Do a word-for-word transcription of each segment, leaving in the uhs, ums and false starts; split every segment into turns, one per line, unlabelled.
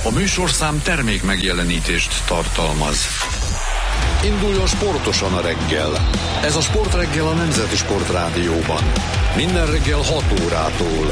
A műsorszám termék megjelenítést tartalmaz. Induljon sportosan a reggel. Ez a Sportreggel a Nemzeti Sportrádióban. Minden reggel hat órától.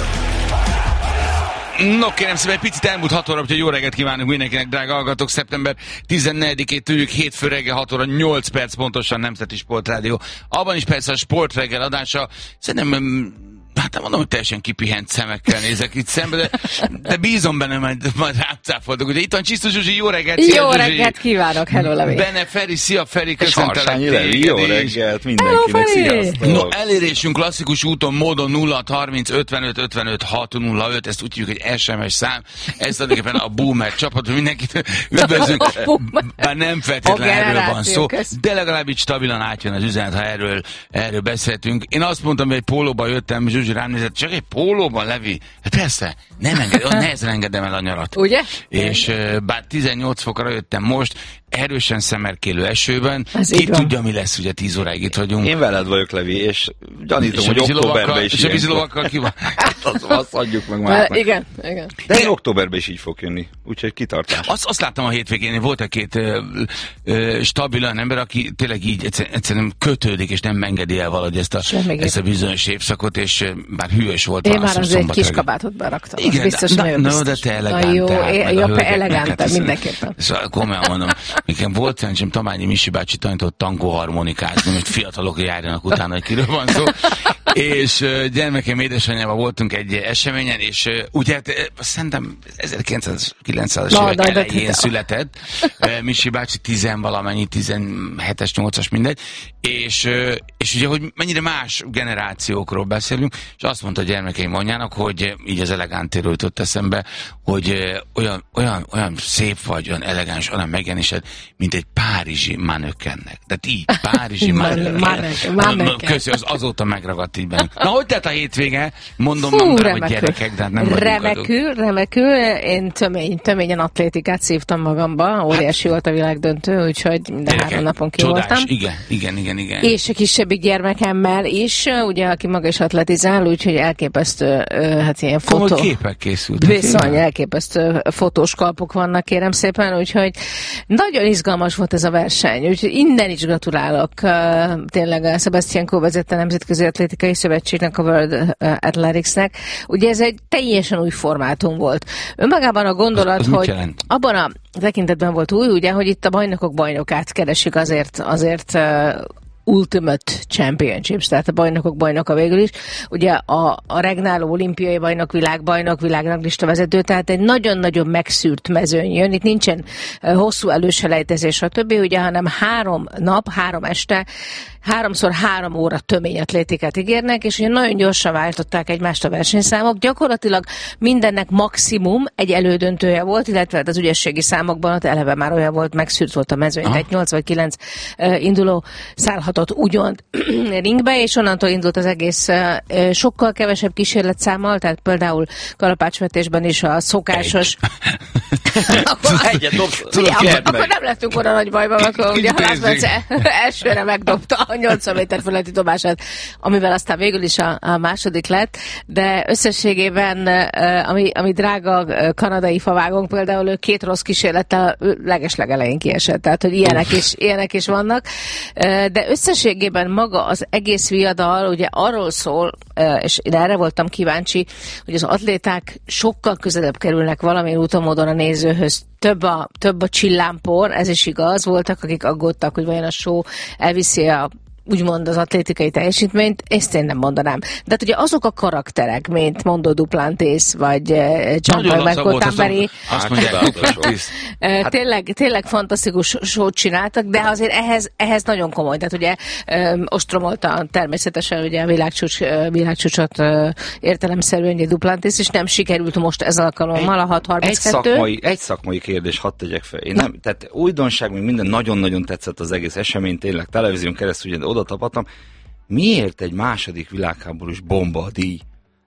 No, kérem szépen, egy picit elmúlt hat óra, úgyhogy jó reggelt kívánunk mindenkinek, drága hallgatók. Szeptember tizennegyedikét tudjuk, hétfő reggel hat óra, nyolc perc pontosan Nemzeti Sportrádió. Abban is persze a Sportreggel adása. Szerintem, hát nem mondom, hogy teljesen kipihent szemekkel nézek itt szembe, de, de bízom benne, majd, majd rám cáfoltok. Ugye itt van Csisztus Zsuzsi, jó reggelt!
Szia, jó Zsuzsi. Reggelt kívánok, hello Levi!
Benne Feri, szia Feri, köszöntelek
téged. Jó reggelt mindenkinek, sziasztok!
No, elérésünk klasszikus úton, módon nulla harminc ötvenöt ötvenöt hat nulla öt, ezt úgy hívjuk, hogy es em es szám, ez tulajdonképpen a Boomer csapat, mindenkit üdvözlünk, bár nem feltétlenül erről van szó, de legalább így stabilan átjön az üzenet, ha erről, erről beszéltünk. Én azt mondtam, hogy egy pólóban jöttem, Zsuzsi rám nézett, csak egy pólóban, Levi? Hát persze, nem enged, nehezen engedem el a nyarat.
Ugye?
És bár tizennyolc fokra jöttem most, erősen szemerkélő esőben,
ki
tudja, mi lesz, ugye tíz óráig itt vagyunk.
Én veled vagyok, Levi, és gyanítom, és hogy októberben is
és a vízilovakkal ki van?
Hát azt, azt adjuk meg már.
Igen, igen.
De én októberben is így fog jönni, úgyhogy kitartás.
Azt, azt láttam a hétvégén, volt egy két ö, ö, stabil olyan ember, aki tényleg így egyszer, egyszerűen kötődik, és nem engedi el valahogy ezt a, ezt a bizonyos évszakot, és bár hűvös volt.
Én már azért egy kis kabátot beraktam.
Igen,
biztos,
de,
nagyon
na,
biztos.
de te elegánte.
Jó,
hát,
jó elegánte, mindenképpen.
Szóval komolyan mondom, nekem volt szerencsém, Tamányi Misi bácsi tanított tankóharmonikázni, hogy fiatalok járjanak utána, hogy kiről van szó. És uh, gyermekem édesanyjával voltunk egy eseményen, és uh, ugye hát, uh, szerintem ezerkilencszázas évek elején született, uh, Misi bácsi tizenvalamennyi, tizenhetes, nyolcas, mindegy, és, uh, és ugye, hogy mennyire más generációkról beszélünk, és azt mondta a gyermekeim anyjának, hogy uh, így az elegántéről jutott eszembe, hogy uh, olyan, olyan, olyan szép vagy, olyan elegáns, olyan megjelenésed, mint egy párizsi manökennek. Tehát így, párizsi manöken. Köszi, az azóta megragadt így benne. Na, hogy tett a hétvége? Mondom,
Fú,
mondom,
remekül.
hogy gyerekek, de hát nem vagyunk
Remekül, adók. remekül. Én tömény, töményen atlétikát szívtam magamba. Óriási hát, volt a világdöntő, úgyhogy minden gyerekek, három napon ki
csodás.
voltam.
Igen, igen, igen, igen.
És a kisebbik gyermekemmel is, ugye, aki maga is atletizál, úgyhogy elképesztő, hát ilyen fotó.
Komoly képek készültek.
Bizony, elképesztő fotós kalpok vannak, kérem szépen, úgyhogy nagyon izgalmas volt ez a verseny, úgyhogy innen is gratulálok. Tényleg a Sebastian Coe vezette a Nemzetközi Atlétikai Szövetségnek, a World Athleticsnek. Ugye ez egy teljesen új formátum volt. Önmagában a gondolat, az, az hogy abban a tekintetben volt új, ugye, hogy itt a bajnokok bajnokát keresik azért, azért uh, Ultimate Championships, tehát a bajnokok bajnoka végül is. Ugye a, a regnáló olimpiai bajnok, világbajnok, világranglista vezető, tehát egy nagyon-nagyon megszűrt mezőny jön. Itt nincsen uh, hosszú előselejtezés, stb., ugye, hanem három nap, három este, háromszor három óra tömény atlétikát ígérnek, és ugye nagyon gyorsan váltották egymást a versenyszámok. Gyakorlatilag mindennek maximum egy elődöntője volt, illetve az ügyességi számokban ott eleve már olyan volt, megszűrt volt a mezőny, tehát nyolc vagy kilenc uh, induló szállhatott ugyan ringbe, és onnantól indult az egész uh, sokkal kevesebb kísérletszámmal, tehát például kalapácsvetésben is a szokásos...
akkor, Egyet dob,
ugye, akkor, akkor nem lettünk oda nagy bajban, akkor ugye Halászbence elsőre megdobta a nyolcvan méter feletti dobását, amivel aztán végül is a, a második lett, de összességében, ami, ami drága kanadai favágónk például, ő két rossz kísérlettel legeslegelején kiesett, tehát hogy ilyenek is, ilyenek is vannak, de összességében maga az egész viadal ugye arról szól, és én erre voltam kíváncsi, hogy az atléták sokkal közelebb kerülnek valamilyen úton módon a nézőhöz, több a, több a csillámpor, ez is igaz, voltak, akik aggódtak, hogy vajon a show elviszi a úgymond az atlétikai teljesítményt, ezt én nem mondanám. De hát ugye azok a karakterek, mint Mondo Duplantis, vagy Jean-Paul Contamberi, tényleg, tényleg fantasztikus sót csináltak, de azért ehhez, ehhez nagyon komoly. Tehát ugye ostromolta természetesen ugye a világcsúcs, világcsúcsot értelemszerűen ugye Duplantis, és nem sikerült most ez alkalommal a hat harminckettő.
Egy szakmai, egy szakmai kérdés, hadd tegyek fel. Én nem, tehát újdonság, még minden nagyon-nagyon tetszett az egész esemény, tényleg televízión keresztül ugye oda tapadtam. Miért egy második világháborús bomba a díj?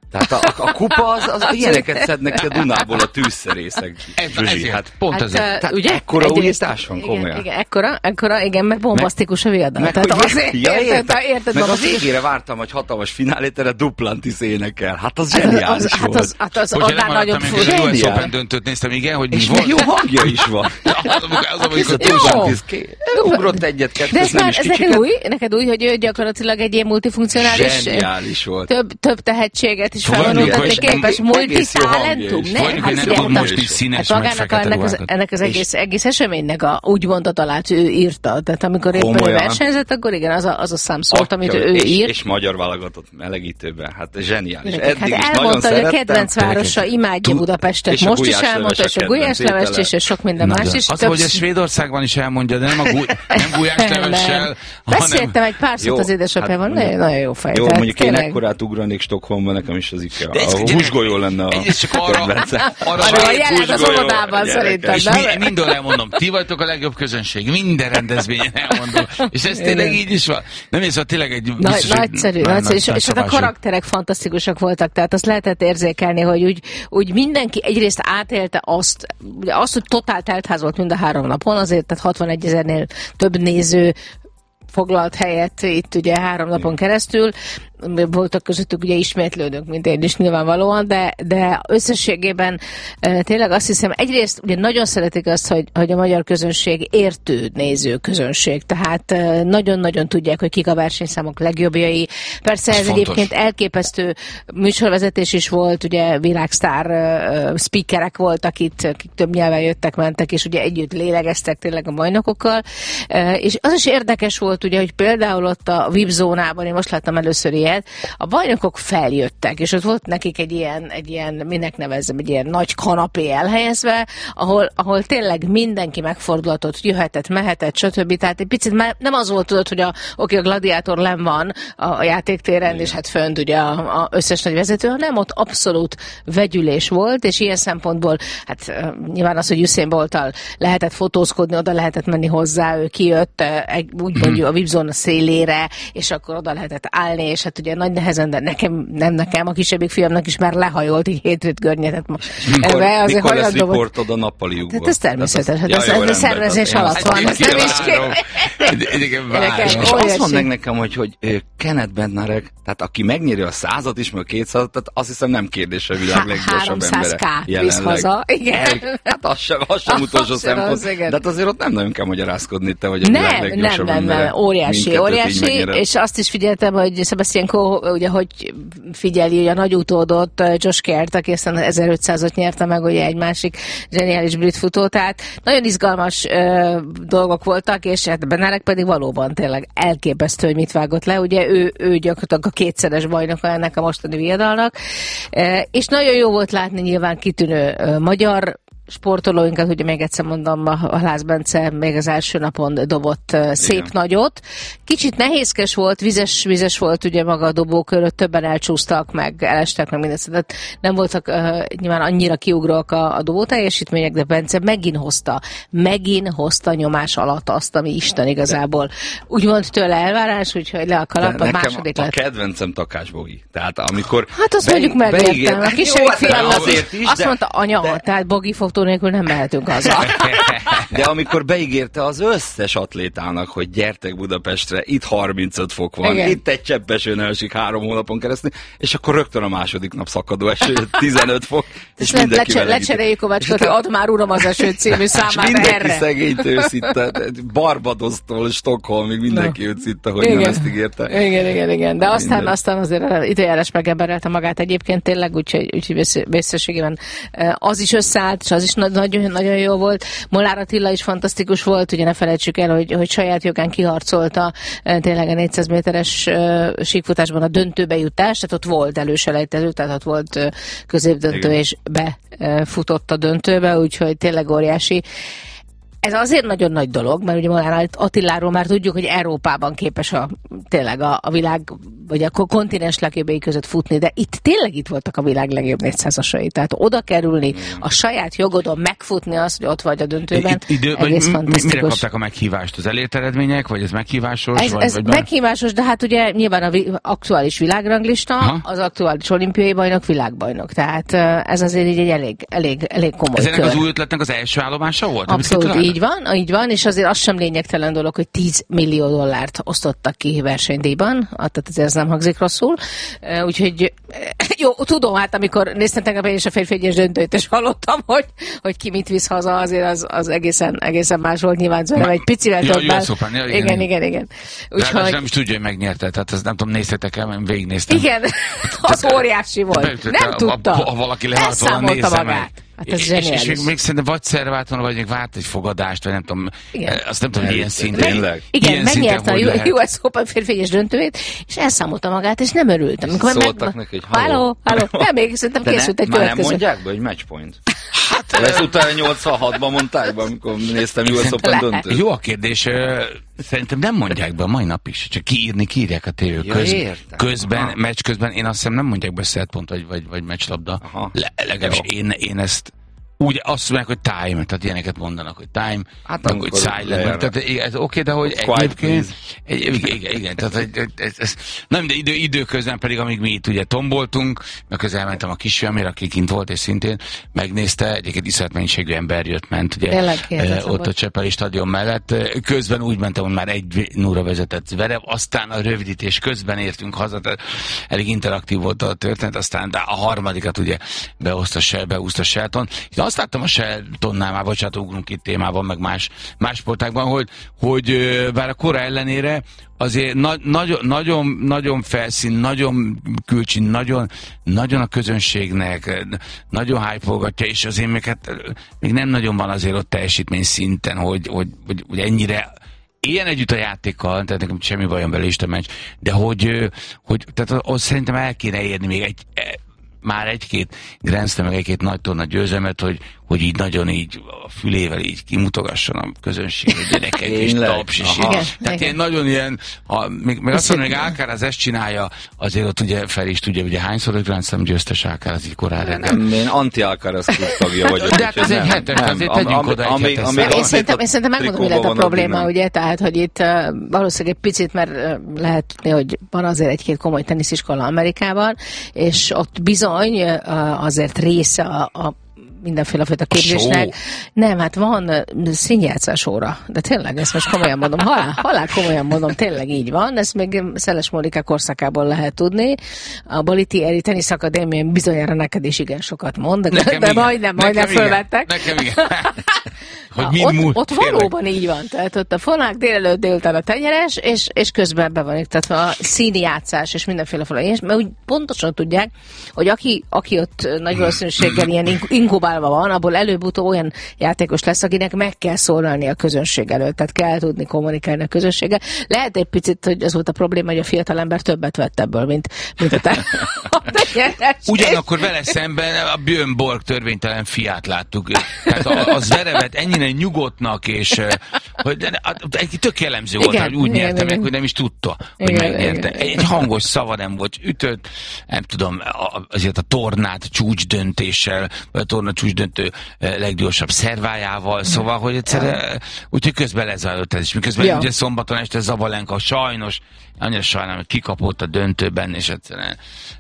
Tehát a, a kupa az, az ilyeneket szednek ki a Dunából a tűzszerészek.
Ez, ezért, hát pont
hát,
ezért.
Uh,
Tehát
ugye?
ekkora újítás van, komolyan.
Igen, igen, ekkora, ekkora, igen, mert bombasztikus a viadal.
Meg,
Tehát
hogy,
azért,
ja,
érted,
érted,
érted,
meg a
bombasztikus.
végére vártam, hogy hatalmas finálét, erre Duplantis énekel. Hát az
Hát
zseniális
az,
volt.
hát az, hát az,
Hogyha
annál
nem
nagyobb
maradtam, én a U S
Zseniál.
Open döntőt néztem, igen, hogy mi
És
volt.
még jó hangja is van.
Az, amikor- az, amikor
Ez a
Jó.
Duplantis ké- ugrott egyet-kettőt,
De ez,
nem
már,
is
ez neked
kicsiket.
új? Neked új, hogy ő gyakorlatilag egy ilyen multifunkcionális,
Zseniális volt.
több, több tehetséget is
Fogadjuk,
felvonultatni
hogy
képes,
egész jó hangja
multitalentum.
is.
Ne,
Fogadjuk, hogy
hát
nem tud
figyelj,
most is színes,
hát
meg
magának
fekete
ennek az,
ruhákat.
ennek az egész, egész eseménynek a úgy mondatalát ő írta. Tehát amikor éppen ő
Komolyan.
versenyzett, akkor igen, az a, az a szám szólt, amit
Atya,
ő
és,
írt.
és magyar válogatott melegítőben. Hát zseniális.
Gyerekek,
Eddig
hát
is nagyon
elmondta, hogy a
szerettem.
kedvenc városa imádja Budapestet.
és a
Most is
gulyáslevest
elmondta,
a
és a
kedvenc
gulyáslevest
étele.
is, és sok minden
Na,
más
de
is.
az,
Több-
hogy a Svédországban is elmondja, de nem, a gu- nem gulyáslevessel,
Nem.
hanem...
Beszéltem egy pár szót
Jó,
az édesapjával,
hát
nagyon, nagyon jó fej.
Jó,
Tehát
mondjuk én
tényleg.
ekkorát ugranék Stockholmban, nekem is az IKEA.
De ez-
A
gyerek,
húsgolyó lenne a
egyrészt csak arra,
kedvencem.
arra,
Arra a
arra
jelent az
húsgolyó,
óvodában
gyerekek.
szerintem,
és
nem?
mi, mindől elmondom, ti vagytok a legjobb közönség, minden rendezvényen elmondom, és ez tényleg így is van. Nem észre, tényleg egy
Nagy,
biztos, hogy
nagyszerű,
nagy-
nagyszerű.
nagy-
És,
nagy
és hát a
szabású.
karakterek fantasztikusak voltak, tehát azt lehetett érzékelni, hogy úgy, úgy mindenki egyrészt átélte azt, ugye azt, hogy totál teltház volt mind a három napon, azért tehát hatvanegy ezernél több néző foglalt helyet itt ugye három napon keresztül. Voltak közöttük ugye ismétlődők, mint én is nyilvánvalóan, de, de összességében e, tényleg azt hiszem, egyrészt ugye nagyon szeretik azt, hogy, hogy a magyar közönség értő néző közönség, tehát e, nagyon-nagyon tudják, hogy kik a versenyszámok legjobbjai. Persze ez,
Ez
ez
fontos.
egyébként elképesztő műsorvezetés is volt, ugye világsztár uh, speakerek voltak itt, akik több nyelven jöttek, mentek, és ugye együtt lélegeztek tényleg a bajnokokkal. Uh, és az is érdekes volt, ugye, hogy például ott a vé i pé zónában, én most láttam először ilyet, a bajnokok feljöttek, és ott volt nekik egy ilyen, egy ilyen, minek nevezzem, egy ilyen nagy kanapé elhelyezve, ahol, ahol tényleg mindenki megfordulhatott, jöhetett, mehetett, stb. Tehát egy picit már nem az volt, tudod, hogy a, oké, a gladiátor len van a, a játéktéren, igen, és hát fönt ugye a, a összes nagy vezető, hanem ott abszolút vegyülés volt, és ilyen szempontból, hát uh, nyilván az, hogy Usain Bolttal lehetett fotózkodni, oda lehetett menni hozzá, ő kijött uh, egy, úgy mondjuk a vé i pé zóna szélére, és akkor oda lehetett állni, és hát ugye nagy nehezen, de nekem, nem nekem, a kisebbik fiamnak is már lehajolt, így hétrét görnyetet.
Mikor,
Azért
mikor lesz
hajlandó volt.
riportod a nappaliukból?
Tehát ez természetes, hát
Ja,
ez,
jó,
ez a
rendben,
szervezés
tehát én
alatt
azt-
van.
én
Ez nem is
kívánom.
Igen,
Gyerekek,
várom.
És
óriási.
azt mondd meg nekem, hogy, hogy ö, Kenneth Bednarek, tehát aki megnyeri a százat is, meg a kétszázat, tehát azt hiszem nem kérdés a világ
Há-
leggyorsabb
háromszáz
embere.
ká visz haza, igen.
El, hát az sem, az sem utolsó
Az sem
szempont.
az, igen.
De hát azért ott nem nagyon kell magyarázkodni, te vagy a világ
Nem, nem,
leggyorsabb
nem,
embere.
nem, óriási,
Mindkettőt így
óriási,
megnyered.
és azt is figyeltem, hogy Sebastian Coe, ugye, hogy figyeli, hogy a nagy utódot, Josh Kert, aki aztán ezerötszázat nyerte meg, ugye egy másik zseniális brit futó, tehát nagyon izgalmas ö, dolgok voltak, és hát Bednarek pedig valóban tényleg elképesztő, hogy mit vágott le, ugye ő, ő gyakorlatilag a kétszeres bajnoka ennek a mostani viadalnak, e, és nagyon jó volt látni nyilván kitűnő ö, magyar sportolóinkat, ugye még egyszer mondom, a Halász Bence még az első napon dobott uh, szép
Igen.
nagyot. Kicsit nehézkes volt, vizes, vizes volt ugye maga a dobókör, többen elcsúsztak, meg elestek, meg mindent. Tehát nem voltak uh, nyilván annyira kiugróak a, a dobó teljesítmények, de Bence megint hozta, megint hozta nyomás alatt azt, ami Isten igazából. Úgy volt tőle elvárás, úgyhogy le a kalap, a
Nekem
második
a
lett.
kedvencem Takás Bogi. Tehát amikor...
Hát azt
be-
mondjuk megértem.
beígért-
A kisebbik
Jó, hát
fiamnak
azért is,
azt
de-
mondta, anya,
de-
tehát Bogi fotó nélkül nem mehetünk haza.
De amikor beígérte az összes atlétának, hogy gyertek Budapestre, itt harmincöt fok van,
Igen.
itt egy cseppesőn esik három hónapon keresztül, és akkor rögtön a második nap szakadó eső, tizenöt fok, és
És le,
mindenki
lecse,
melegíti.
lecseréljük Kovácskot, hogy add már uram az eső című
És
számát
mindenki
erre.
szegényt őszinte, Barbadostól Stockholmig mindenki őt szitta, hogy nem ezt ígérte.
Igen, igen, igen. De aztán,
Mindegy.
aztán azért időjárás megemberelte magát egyébként tényleg, úgyhogy, úgyhogy összességében az is összeállt, és az is nagyon, nagyon jó volt. Molnár Attila is fantasztikus volt, ugye ne felejtsük el, hogy, hogy saját jogán kiharcolta tényleg a négyszáz méteres síkfutásban a döntőbe jutást, tehát ott volt előselejtező, tehát ott volt középdöntő,
igen.
és befutott a döntőbe, úgyhogy tényleg óriási. Ez azért nagyon nagy dolog, mert ugye Molnár Attiláról már tudjuk, hogy Európában képes a, tényleg a, a világ, vagy a kontinens legjobbjai között futni, de itt tényleg itt voltak a világ legjobb négyszázasai. Tehát oda kerülni, a saját jogodon megfutni azt, hogy ott vagy a döntőben,
Itt, idő,
egész
vagy
fantasztikus.
mire kapták a meghívást? Az elért eredmények, vagy ez meghívásos?
Ez,
vagy,
ez
vagy
meghívásos, de hát ugye nyilván a vi- aktuális világranglista,
Aha.
az aktuális olimpiai bajnok, világbajnok. Tehát ez azért így egy elég, elég, elég komoly
ez ennek
kör.
az új ötletnek az első állomása volt?
Abszolút így van, így van, és azért az sem lényegtelen dolog, hogy tíz millió dollárt osztottak ki versenydíjban, tehát azért ez nem hangzik rosszul. Úgyhogy jó, tudom, hát amikor néztem tegnap én is a férfi egyes döntőt, és hallottam, hogy, hogy ki mit visz haza, azért az, az egészen, egészen más volt, nyilván Zverev egy picivel
ja,
többel.
Szóval, ja,
igen, igen, igen, igen.
Úgyhogy... De nem is tudja, hogy megnyerte, tehát ezt nem tudom, néztetek el, mert végignéztem.
Igen, az óriási volt. Nem tudta.
Ha valaki lehalt volna, nézze meg.
Hát ez
és,
zseniális.
és még, még szerintem vagy szervált volna, vagy még várt egy fogadást, vagy nem tudom,
igen.
azt nem tudom, hogy ilyen szinten.
Tényleg?
Igen,
ilyen
megnyerte
szinten,
a U S Open férfiegyes döntőjét, és elszámolta magát, és nem örült. Amikor
szóltak
meg...
neki, hogy
halló, halló. Nem, még szerintem
de
készült
ne,
egy
már
következő.
nem mondják be, hogy matchpoint? Hát, ezt utána nyolcvanhatban mondták be, amikor néztem U S Open döntőt.
Jó a kérdés, szerintem nem mondják be a mai nap is, csak kiírni, kiírják a tévő.
Ja,
Köz, közben,
Aha.
meccs közben, én azt hiszem nem mondják be setpont, vagy, vagy, vagy meccslabda. Le, legalábbis én, én ezt úgy azt mondják, hogy time, tehát ilyeneket mondanak, hogy time,
hát
meg, hogy silent, tehát ez oké, okay, de hogy egyébként, egy, igen, igen, igen, tehát ez, ez, ez, nem, de idő, időközben pedig, amíg mi itt ugye tomboltunk, meg közben elmentem a kisfiamért, aki kint volt, és szintén megnézte, egyébként iszonyat mennyiségű ember jött, ment, ugye, eh, ott a Csepeli stadion mellett, közben úgy mentem, hogy már egy nulla vezetett Zverev, aztán a rövidítés közben értünk haza, tehát elég interaktív volt a történet, aztán de a harmadikat ugye behozta Shell, beúszta Shelton. Azt láttam a Sheltonnál, már bocsánat, ugrunk itt témában, meg más, más sportákban, hogy, hogy bár a kora ellenére azért na, nagyon, nagyon, nagyon felszín, nagyon külcsin, nagyon, nagyon a közönségnek, nagyon hype-olgatja, és azért még, hát, még nem nagyon van azért ott teljesítmény szinten, hogy, hogy, hogy, hogy ennyire ilyen együtt a játékkal, tehát nekem semmi bajom vele is a meccs, de hogy, hogy tehát az szerintem el kéne érni még egy már egy-két Grand Slam, meg egy-két nagy torna győzelmet, hogy, hogy így nagyon így a fülével így kimutogasson a közönség, a gyerekek és taps, és
igen,
tehát
igen.
ilyen nagyon ilyen, ha, még, még azt mondom, hogy Alcaraz ezt csinálja, azért ott ugye fel is tudja, ugye hányszor a Grand Slam győztes Alcaraz így korára.
Nem, én anti-Alcaraz klub tagja vagyok.
De hát ez egy hetes, azért tegyünk oda egy hetes.
Én szerintem, én szerintem megmondom, hogy lett a probléma, ugye, tehát, hogy itt uh, valószínűleg egy picit, mert uh, lehet tudni, hogy van azért egy-két komoly tenisziskola Amerikában, és ott bizony uh, azért része a, a mindenféle fajta képzésnek. Nem, hát van színjátszás óra, de tényleg, ezt most komolyan mondom, halál, halál komolyan mondom, tényleg így van, ezt még Szeles Mónika korszakából lehet tudni. A Balitieri Tenisz Akadémián bizonyára neked is igen sokat mond, de, de majdnem, majdnem fölvettek.
Nekem igen. Hogy mind
ott,
múlt,
ott valóban így van, tehát ott a fonák délelőtt délután a tenyeres, és, és közben be van iktatva a színjátszás és mindenféle fonák, mert úgy pontosan tudják, hogy aki, aki ott nagy valószínűséggel ilyen inkubálva van, abból előbb-utóbb olyan játékos lesz, akinek meg kell szólalni a közönség előtt, tehát kell tudni kommunikálni a közönséggel. Lehet egy picit, hogy az volt a probléma, hogy a fiatalember többet vett ebből, mint, mint a, te- a tenyeres.
Ugyanakkor vele szemben a Björn Borg törvénytelen fiát láttuk. Tehát a, a Zverevet ennyire nyugodtnak, és hogy de, egy tök jellemző volt,
igen,
hogy úgy
igen,
nyerte
igen.
meg, hogy nem is tudta, hogy
igen,
megnyerte.
igen, igen.
Egy hangos szava nem volt, ütött, nem tudom, azért a tornát csúcsdöntéssel, vagy a torna csúcsdöntő leggyorsabb szervájával, szóval, hogy egyszerűen, úgyhogy közben lezajlott ez is. Miközben ja. ugye szombaton este Zabalenka sajnos, annyira sajnálom, hogy kikapott a döntőben, és egyszerűen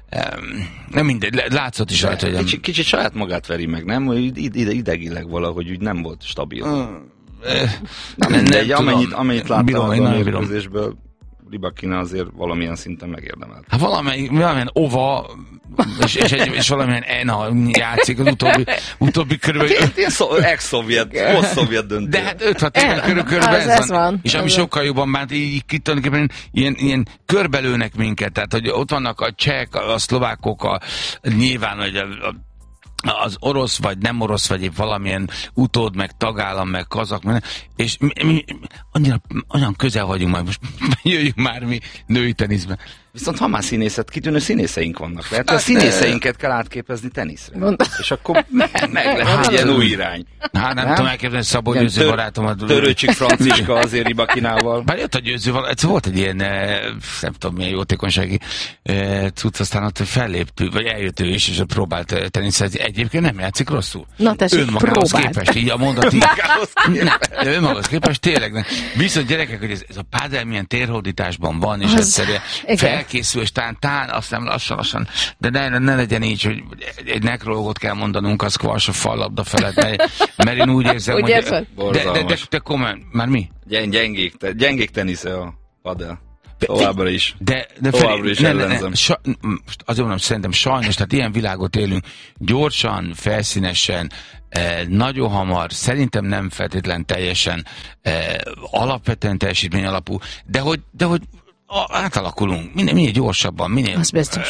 nem mindegy, látszott is rajta, hogy nem...
Kicsit, kicsit saját magát veri meg, nem? Hogy ide, idegileg valahogy úgy nem volt stabil. Hmm. Nem mindegy, amennyit, amennyit láttam a mérkőzésből, Rybakina azért valamilyen szinten megérdemelt.
Hát valamely, valamilyen ova, és, és, egy, és valamilyen Ena játszik az utóbbi, utóbbi körülbelül...
Hát ilyen szó, ex-szovjet, post-szovjet döntő.
De hát öt-hat éve körülbelül ez,
ez
van.
van.
És ami
ez
sokkal jobban bánt, így tulajdonképpen ilyen, ilyen körbelőnek minket, tehát hogy ott vannak a csehek, a szlovákok, a, nyilván, hogy a, a az orosz, vagy nem orosz, vagy épp valamilyen utód, meg tagállam, meg kazak, meg, és mi, mi annyira, olyan közel vagyunk majd, most jöjjünk már mi női teniszben.
Viszont ha már színészet, kitűnő színészeink vannak. Lehet, a színészeinket kell átképezni teniszre. Mondta. És akkor meg, meg lehet egy ilyen új irány.
Hát nem, nem tudom elképzelni, Szabó Győző tör, barátomat.
Törőcsik Franciska azért Ribakinával.
Bár jött a Győző, volt egy ilyen, nem tudom milyen jótékonysági cucc, aztán ott felléptünk, vagy eljött ő is, és próbált teniszezni. Egyébként nem játszik rosszul.
Na tessék,
önmagához képest, így a mondat így. Önmagához képest tényleg nem. Viszont gyerekek, hogy ez, ez a pádel milyen térhódításban van, és egyszerűen felkészül, és tán, tán, aztán lassan-lassan, de ne, ne legyen így, hogy egy nekrológot kell mondanunk a squash a fallabda felett, mert, mert én úgy érzem, úgy hogy... De, de, de, de, de komolyan, már mi?
Gyeng, gyengék, te, gyengék tenisze a padel. Továbbra is.
De, de
Továbbra is
ne, ne, ne, sa, most azért mondom, szerintem sajnos, tehát ilyen világot élünk, gyorsan, felszínesen, eh, nagyon hamar, szerintem nem feltétlen teljesen eh, alapvetően teljesítmény alapú, de hogy, de hogy átalakulunk, minél, minél gyorsabban, minél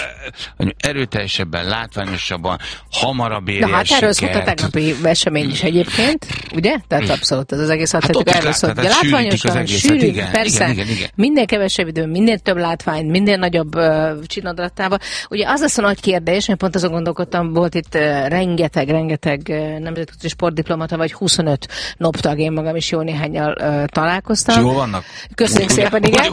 uh, erőteljesebben, látványosabban, hamarabb érje
el sikert. Na hát erről szólt a tegnapi esemény is egyébként, ugye? Tehát abszolút ez az egész atletika hát erről szólt. Ugye látványosan, sűrű, igen, persze, igen, igen, igen. Minél kevesebb idő, minél több látvány, minél nagyobb uh, csinadratában. Ugye az lesz a nagy kérdés, mert pont azon gondolkodtam, volt itt uh, rengeteg, rengeteg uh, nemzetközi sportdiplomata, vagy huszonöt noptag, én magam is jó néhányal uh, találkoztam.
És jó vannak?
Köszönjük szépen, igen.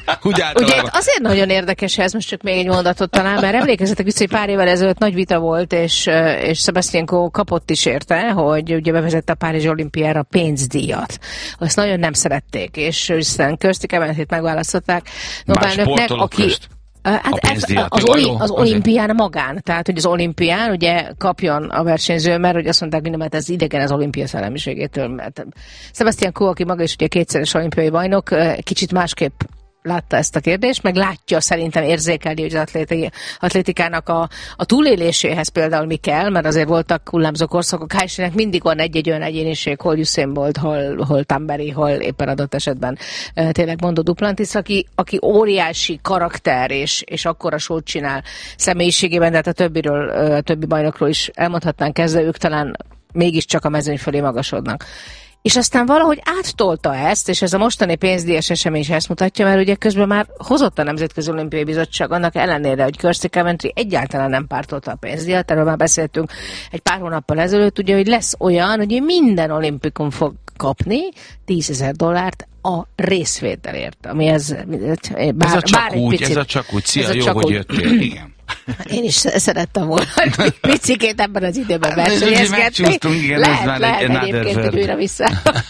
Ugye
azért nagyon érdekes ez, most csak még egy mondatot talán, mert emlékezzetek vissza, hogy pár évvel ezelőtt nagy vita volt, és, és Sebastian Coe kapott is érte, hogy ugye bevezette a Párizsi olimpiára pénzdíjat. Azt nagyon nem szerették, és aztán Kirsty Cavendit megválasztották Nobel-nőknek, aki... Közt. Hát ez, az, oli, az olimpián magán, tehát hogy az olimpián ugye kapjon a versenyző, mert hogy azt mondták, hogy nem, mert ez idegen az olimpia szellemiségétől. Mert Sebastian Coe, aki maga is ugye kétszeres olimpiai bajnok, kicsit másképp látta ezt a kérdést, meg látja, szerintem érzékeli, hogy az atléti, atlétikának a, a túléléséhez például mi kell, mert azért voltak hullámzó korszakok, hál' Istennek mindig van egy-egy olyan egyéniség, hol Usain Bolt, hol, hol Tamberi, hol éppen adott esetben e, tényleg Mondo Duplantis, aki, aki óriási karakter, és, és akkora sót csinál személyiségében, de hát a többiről, a többi bajnokról is elmondhatnánk kezdve, ők talán mégiscsak a mezőny fölé magasodnak. És aztán valahogy áttolta ezt, és ez a mostani pénzdíjas esemény is ezt mutatja, mert ugye közben már hozott a Nemzetközi Olimpiai Bizottság annak ellenére, hogy Kirsty Coventry egyáltalán nem pártolta a pénzdíjat, erről már beszéltünk egy pár hónappal ezelőtt, ugye, hogy lesz olyan, hogy minden olimpikon fog kapni tízezer dollárt a részvételért, ami ez...
Bár, ez a csak bár úgy, picit, ez a csak úgy, szia, jó, hogy jöttél, igen.
Én is szerettem volna, hogy picikét ebben az időben versenyezgetni. Lehet, lehet egyébként, hogy újra vissza.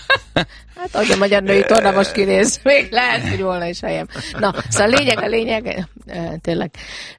Hát, ahogy a magyar női torna most kinéz, még lehet, hogy volna is helyem. Na, szóval a lényeg, a lényeg, tényleg,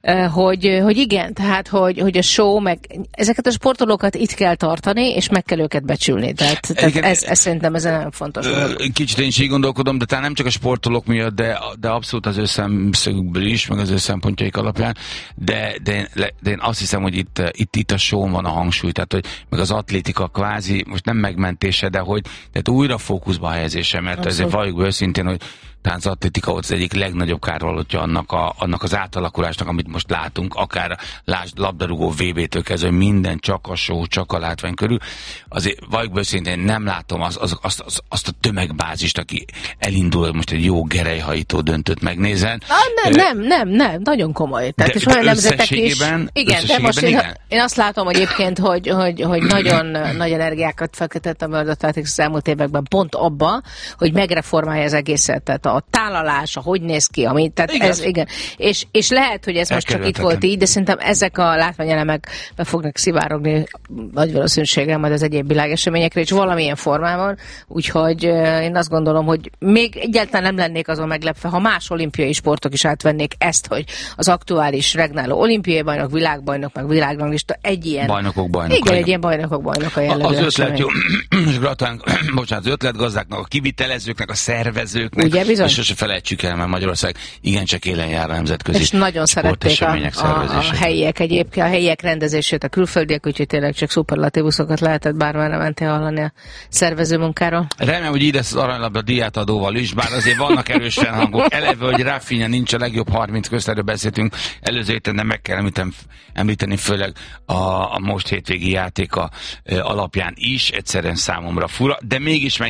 hogy, hogy igen, tehát, hogy, hogy a show, meg ezeket a sportolókat itt kell tartani, és meg kell őket becsülni. Tehát, tehát ez, ez szerintem ez nagyon fontos.
Kicsit én is így gondolkodom, de talán nem csak a sportolók miatt, de, de abszolút az ő szemszögükből is, meg az ő szempontjaik alapján, de, de, én, de én azt hiszem, hogy itt, itt, itt a show van a hangsúly, tehát, hogy meg az atlétika kvázi, most nem megmentése, de hogy tehát újra fókuszba helyezése, mert abszolút. Ezért valljuk őszintén, hogy talán az atlétika ott az egyik legnagyobb kárvalótja annak, a, annak az átalakulásnak, amit most látunk, akár lásd labdarúgó vé bé-től kezdve, minden csak a show, csak a látvány körül. Azért valljuk őszintén, nem látom az, az, azt, az, azt a tömegbázist, aki elindul, most egy jó gerelyhajtó döntőt megnézen.
Ah, nem, nem, nem, nem, nagyon komoly. Tehát
de,
és olyan nemzetek is.
Igen,
de most én,
igen.
én azt látom egyébként, hogy, hogy, hogy nagyon nagy energiákat fektetett a World Athletics az elmúlt években pont abba, hogy megreformálja az egészet. Tehát a tálalása, hogy néz ki, ami, tehát igen. ez, igen. És, és lehet, hogy ez most csak itt volt így, de szerintem ezek a látványelemek be fognak szivárogni nagy valószínűséggel majd az egyéb világeseményekre, és valamilyen formában, úgyhogy én azt gondolom, hogy még egyáltalán nem lennék azon meglepve, ha más olimpiai sportok is átvennék ezt, hogy az aktuális regnáló olimpiai bajnok, világbajnok, meg világranglista egy ilyen...
Bajnokok bajnoka.
Igen, egy ilyen bajnokok bajnoka jellegű.
Az ötlet, jó, és gratulálunk, bocsánat, az ötletgazdáknak, a kivitelezőknek, a szervezőknek,
ugye, bizony?
És sose felejtsük el, mert Magyarország igencsak élen jár a nemzetközi
és nagyon szerették a, a, a helyiek egyébként, a helyiek rendezését, a külföldiek, úgyhogy tényleg csak szuperlatívuszokat lehetett bármelyre mentél hallani a szervező munkáról.
Remélem, hogy így lesz az aranylabda díjátadóval is, bár azért vannak erős felhangok. Eleve, hogy Rafinha nincs a legjobb harminc közt, erről beszéltünk előző héten, de meg kell említeni, említeni főleg a, a most hétvégi játéka alapján is, egyszerűen számomra fura, de mégis megnézzük, hogy hogy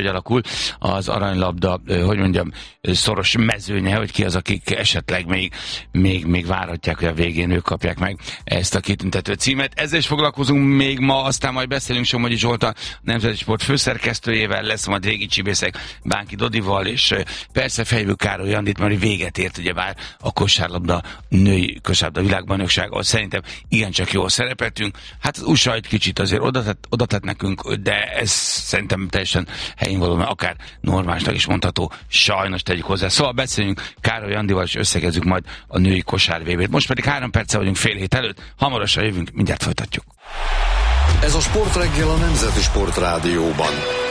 hogy alakul az aranylabda, hogy mondjam, szoros mezőnye, hogy ki az, akik esetleg még, még, még várhatják, hogy a végén ők kapják meg ezt a kitüntető címet. Ezzel is foglalkozunk még ma, aztán majd beszélünk Somogyi Zsolt, a Nemzeti Sport főszerkesztőjével, lesz majd régi csibészek Bánki Dodival, és persze Fejbő Károly Andit, mert véget ért ugyebár a kosárlabda, női kosárlabda világbajnokság, ahol szerintem igencsak jól szerepeltünk. Hát az u es á egy kicsit azért odatett, odatett nekünk, de ez szerintem teljesen helyén való, mert akár normálisnak is mondható, sajnos tegyük hozzá. Szóval beszéljünk Károly Andival, és összegezzük majd a női kosár vé bét. Most pedig három perccel vagyunk fél hét előtt, hamarosan jövünk, mindjárt folytatjuk.
Ez a Sportreggel a Nemzeti Sport Rádióban.